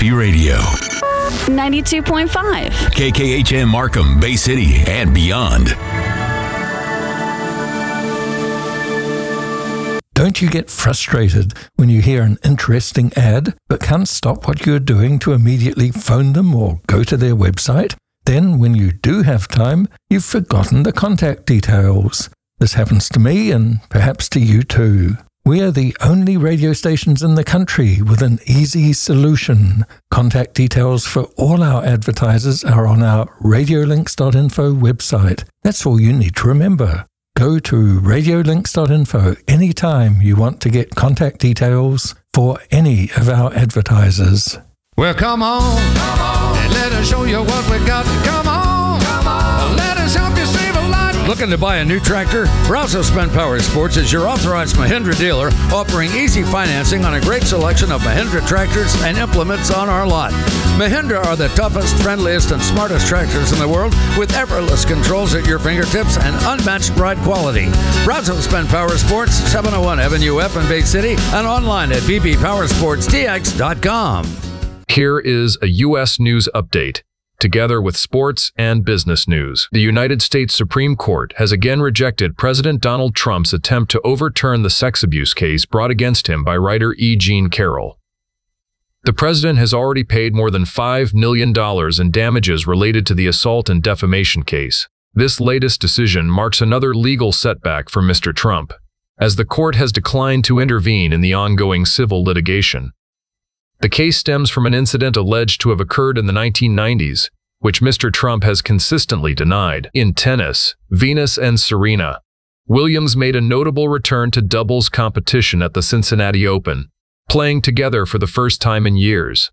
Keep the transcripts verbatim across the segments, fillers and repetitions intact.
Happy Radio. ninety-two point five. K K H M Markham, Bay City, and beyond. Don't you get frustrated when you hear an interesting ad but can't stop what you're doing to immediately phone them or go to their website? Then, when you do have time, you've forgotten the contact details. This happens to me and perhaps to you too. We are the only radio stations in the country with an easy solution. Contact details for all our advertisers are on our radiolinks dot info website. That's all you need to remember. Go to radiolinks dot info anytime you want to get contact details for any of our advertisers. Well, come on, come on, and let us show you what we got. Come on, come on, let us help you save a lot. Looking to buy a new tractor? Brazos Spend Power Sports is your authorized Mahindra dealer, offering easy financing on a great selection of Mahindra tractors and implements on our lot. Mahindra are the toughest, friendliest, and smartest tractors in the world, with effortless controls at your fingertips and unmatched ride quality. Brazos Spend Power Sports, seven oh one Avenue F in Bay City, and online at b b power sports t x dot com. Here is a U S news update, together with sports and business news. The United States Supreme Court has again rejected President Donald Trump's attempt to overturn the sex abuse case brought against him by writer E. Jean Carroll. The president has already paid more than five million dollars in damages related to the assault and defamation case. This latest decision marks another legal setback for Mister Trump, as the court has declined to intervene in the ongoing civil litigation. The case stems from an incident alleged to have occurred in the nineteen nineties, which Mister Trump has consistently denied. In tennis, Venus and Serena Williams made a notable return to doubles competition at the Cincinnati Open, playing together for the first time in years.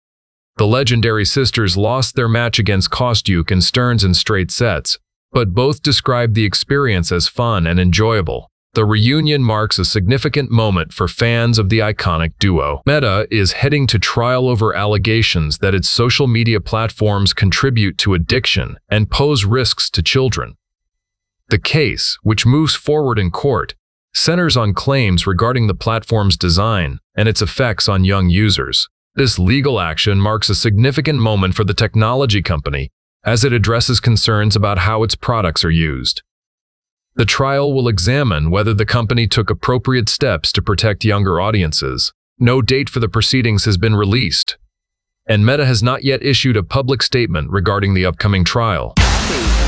The legendary sisters lost their match against Kostyuk and Stearns in straight sets, but both described the experience as fun and enjoyable. The reunion marks a significant moment for fans of the iconic duo. Meta is heading to trial over allegations that its social media platforms contribute to addiction and pose risks to children. The case, which moves forward in court, centers on claims regarding the platform's design and its effects on young users. This legal action marks a significant moment for the technology company as it addresses concerns about how its products are used. The trial will examine whether the company took appropriate steps to protect younger audiences. No date for the proceedings has been released, and Meta has not yet issued a public statement regarding the upcoming trial.